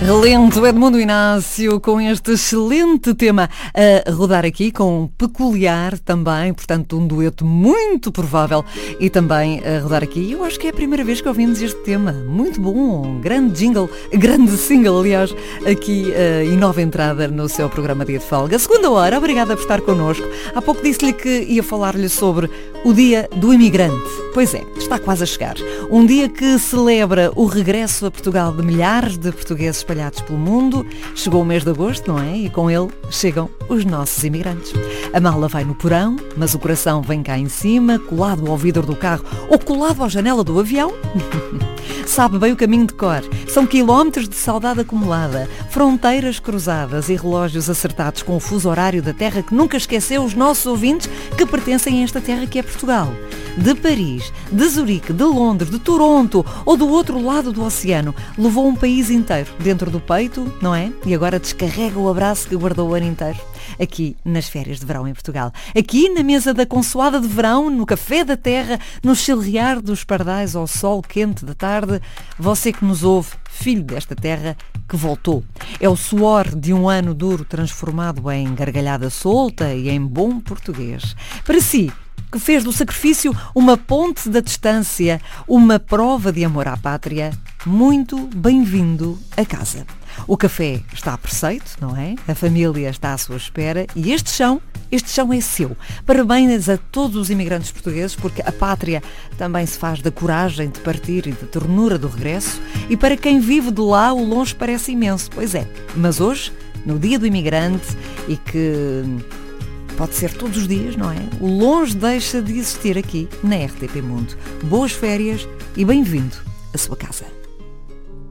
Relento Edmundo Inácio com este excelente tema a rodar aqui, com Peculiar também, portanto um dueto muito provável, e também a rodar aqui, eu acho que é a primeira vez que ouvimos este tema, muito bom, grande jingle, grande single aliás, aqui e nova entrada no seu programa Dia de Folga. Segunda hora, obrigada por estar connosco. Há pouco disse-lhe que ia falar-lhe sobre o Dia do Imigrante. Pois é, está quase a chegar. Um dia que celebra o regresso a Portugal de milhares de portugueses espalhados pelo mundo. Chegou o mês de agosto, não é? E com ele chegam os nossos imigrantes. A mala vai no porão, mas o coração vem cá em cima, colado ao vidro do carro ou colado à janela do avião. Sabe bem o caminho de cor. São quilómetros de saudade acumulada, fronteiras cruzadas e relógios acertados com o fuso horário da terra que nunca esqueceu os nossos ouvintes que pertencem a esta terra que é Portugal. De Paris, de Zurique, de Londres, de Toronto ou do outro lado do oceano, levou um país inteiro dentro do peito, não é? E agora descarrega o abraço que guardou o ano inteiro. Aqui nas férias de verão em Portugal. Aqui na mesa da consoada de verão, no café da terra, no chilrear dos pardais ao sol quente da tarde, você que nos ouve, filho desta terra, que voltou. É o suor de um ano duro transformado em gargalhada solta e em bom português. Para si, que fez do sacrifício uma ponte da distância, uma prova de amor à pátria, muito bem-vindo a casa. O café está a preceito, não é? A família está à sua espera e este chão é seu. Parabéns a todos os imigrantes portugueses, porque a pátria também se faz da coragem de partir e da ternura do regresso, e para quem vive de lá o longe parece imenso, pois é. Mas hoje, no Dia do Imigrante, e que pode ser todos os dias, não é? O longe deixa de existir aqui na RTP Mundo. Boas férias e bem-vindo à sua casa.